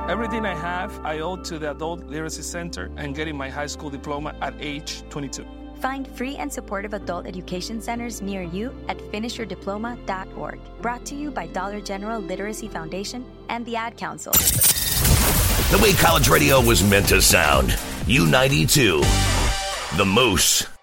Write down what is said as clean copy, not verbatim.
Everything I have, I owe to the Adult Literacy Center and getting my high school diploma at age 22. Find free and supportive adult education centers near you at finishyourdiploma.org. Brought to you by Dollar General Literacy Foundation and the Ad Council. The way college radio was meant to sound. U92. The Moose.